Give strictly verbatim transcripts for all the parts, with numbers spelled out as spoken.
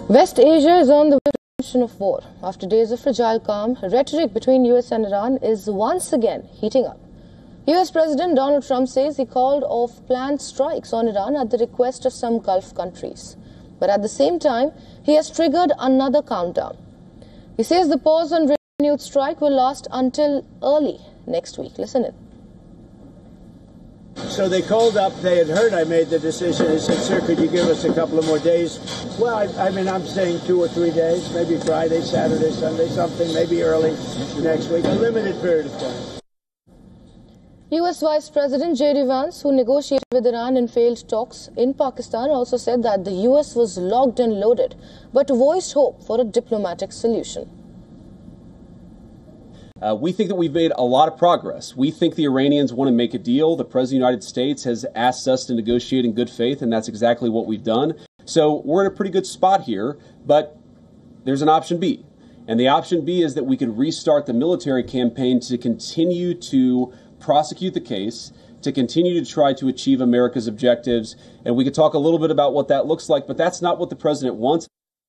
West Asia is on the verge of war. After days of fragile calm, rhetoric between U S and Iran is once again heating up. U S President Donald Trump says he called off planned strikes on Iran at the request of some Gulf countries. But at the same time, he has triggered another countdown. He says the pause on renewed strike will last until early next week. Listen in. So they called up, they had heard I made the decision. They said, sir, could you give us a couple of more days? Well, I, I mean, I'm saying two or three days, maybe Friday, Saturday, Sunday, something, maybe early next week, a limited period of time. U S Vice President J D Vance, who negotiated with Iran in failed talks in Pakistan, also said that the U S was locked and loaded, but voiced hope for a diplomatic solution. Uh, we think that we've made a lot of progress. We think the Iranians want to make a deal. The President of the United States has asked us to negotiate in good faith, and that's exactly what we've done. So we're in a pretty good spot here, but there's an option B. And the option B is that we could restart the military campaign to continue to prosecute the case, to continue to try to achieve America's objectives. And we could talk a little bit about what that looks like, but that's not what the president wants.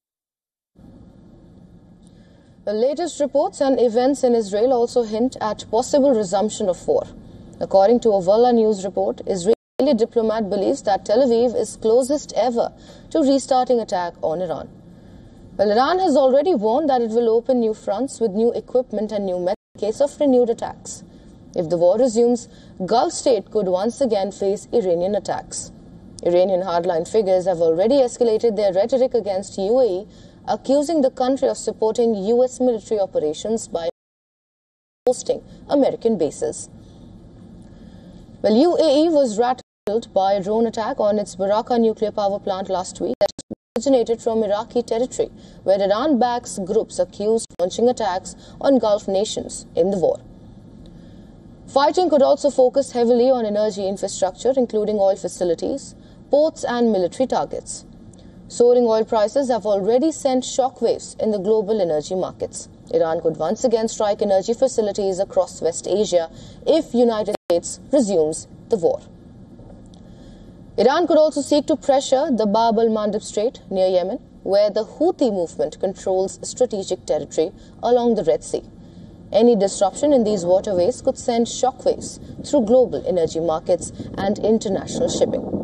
The latest reports and events in Israel also hint at possible resumption of war. According to a Walla News report, Israeli diplomat believes that Tel Aviv is closest ever to restarting attack on Iran. Well, Iran has already warned that it will open new fronts with new equipment and new methods in case of renewed attacks. If the war resumes, Gulf state could once again face Iranian attacks. Iranian hardline figures have already escalated their rhetoric against U A E, accusing the country of supporting U S military operations by hosting American bases. Well, U A E was rattled by a drone attack on its Barakah nuclear power plant last week that originated from Iraqi territory, where Iran backs groups accused of launching attacks on Gulf nations in the war. Fighting could also focus heavily on energy infrastructure, including oil facilities, ports and military targets. Soaring oil prices have already sent shockwaves in the global energy markets. Iran could once again strike energy facilities across West Asia if United States resumes the war. Iran could also seek to pressure the Bab al-Mandeb Strait near Yemen, where the Houthi movement controls strategic territory along the Red Sea. Any disruption in these waterways could send shockwaves through global energy markets and international shipping.